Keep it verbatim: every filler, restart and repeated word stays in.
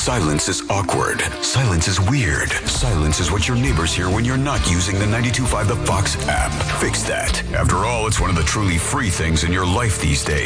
Silence is awkward. Silence is weird. Silence is what your neighbors hear when you're not using the ninety-two point five The Fox app. Fix that. After all, it's one of the truly free things in your life these days.